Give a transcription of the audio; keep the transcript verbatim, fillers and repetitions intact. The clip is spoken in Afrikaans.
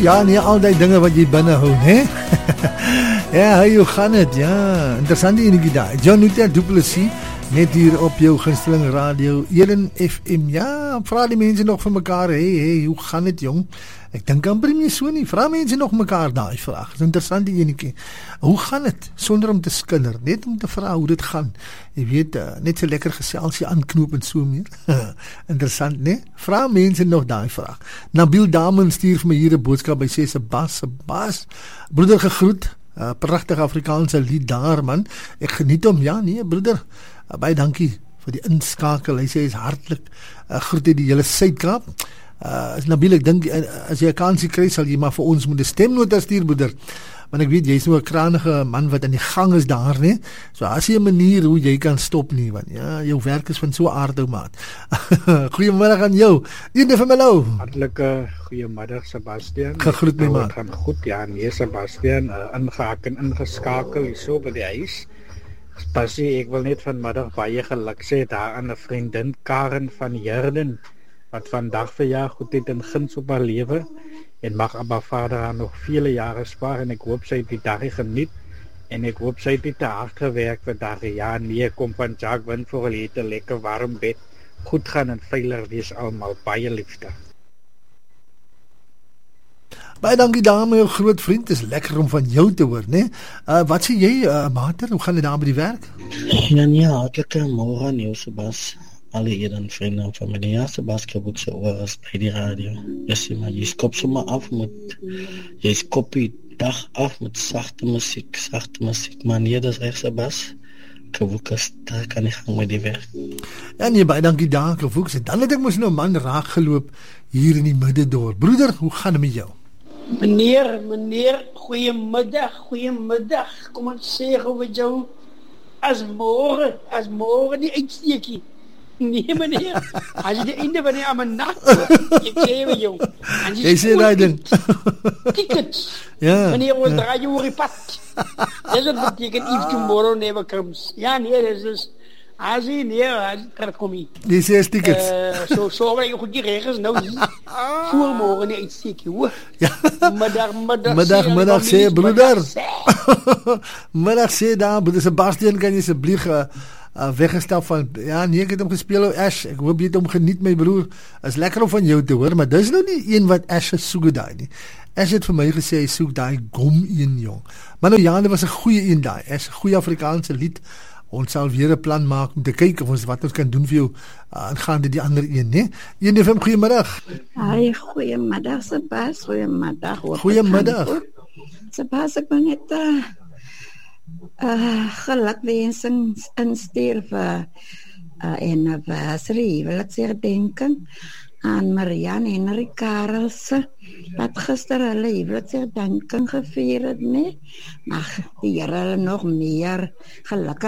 ja, nee, al die dinge wat jy binne hou, hè? Ja, hey, hoe gaan het? Ja, interessante enetjie daar. John Nutter Du Plessis, net hier op jou gunsteling radio, Eden F M. Ja, vra die mense nog vir mekaar, hey, hey, hoe gaan het, jong? Ek dink amper nie so nie. Vra mense nog mekaar daai vraag. Dis 'n interessante enetjie. Hoe gaan dit? Sonder om te skinder, net om te vra hoe dit gaan. Jy weet, uh, net so lekker geselsie aanknoop en so meer. Interessant, né? Vra mense nog daai vraag. Nabil Damen stuur vir my hier 'n boodskap by sê Sebas, Sebas, broeder gegroet. Uh, pragtige Afrikaanse lied daar, man. Ek geniet hom. Ja, nee, broeder. Uh, baie dankie vir die inskakel. Hy sê hy is hartlik uh, groet uit die hele Suid-Kaap. Uh, as Nabil, ek dink, uh, as jy 'n kansie kry, sal jy maar vir ons moet 'n stemnota stuur, broeder. Want ek weet, jy is nou 'n kranige man wat in die gang is daar, ne? So, as jy 'n manier hoe jy kan stop nie, want ja, jou werk is van so aard, ou maat. Goeiemiddag aan jou. Ene van Melo. Hartlike goeiemiddag, Sebastian. Gegroet my maat. Gaan goed, ja, nee, Sebastian, uh, ingehaak en ingeskakel hier so by die huis. Spasie, ek wil net vanmiddag baie geluk sê daar aan 'n vriendin, Karen van Herden, wat vandag verjaar, goed het en guns op haar lewe, en mag Abba Vader haar nog vele jare spaar, en ek hoop sy het die dag geniet, en ek hoop sy het nie te hard gewerk vir dag, ja nee, kom van Jack Win voor hulle het 'n lekker warm bed, goed gaan en veilig wees almal, baie liefde. Baie dankie dame, jou groot vriend, is lekker om van jou te hoor, né? Uh, wat sê jy, uh, Mater, hoe gaan dit daar by die werk? Ja nee, hartlike môre aan jou, Sebas. Alle Eden vrienden en familie, ja, Sebastian ook zo was bij die radio. Dus maar je kop zomaar af met, je kop je dag af met zachte muziek, zachte muziek. Maar nee, dat is echt Sebas. Kavukas, daar kan ik gaan met die werk. Ja nee, baie dankie daar, Kavukas. En dan het ek mos nou 'n man raak geloop hier in die midde door. Broeder, hoe gaan dit met jou? Meneer, meneer, goeiemiddag, goeiemiddag. Kom ons sê gou vir jou, as môre, as môre die uitsteekie. Nee meneer, as jy die einde van die amanat, ek sê vir jou, jy sê daai ding. Tickets, ja, meneer, ons ja. draai jou oor die pad. Dis wat beteken if tomorrow never comes. Ja nee, dis is, as jy nee, as jy kom hier. Jy sê tickets. Uh, so, so, maar jy goed die regels nou hier. Voor morgen nie uitsteek, hoor. Ja. Middag, middag, middag, sê, middag sê, broeder. Middag sê, middag sê daar, broeder Sebastian, kan jy asseblief uh, Uh, weggestap van, ja nee, ek het hom gespeel ou Ash, ek hoop jy het hom geniet my broer, is lekker om van jou te hoor, maar dis nou nie een wat Ash soek daai nie. Ash het vir my gesê, hy soek daai gom een jong, maar nou ja, dit was 'n goeie een daai, Ash, 'n goeie Afrikaanse lied, ons sal weer 'n plan maak om te kyk of ons wat ons kan doen vir jou, aangaande uh, die ander een, ne? Een F M, goeiemiddag. Hi, goeiemiddag Sebas, goeiemiddag. Goeiemiddag. Sebas, ek ben net uh, Uh, gelukwensing instuur vir uh, anniversary, wil ek sê denken aan Marianne Henry Karelse, wat gister hulle huweliksherdenking gevier het, nee, mag die Here hulle nog meer gelukkig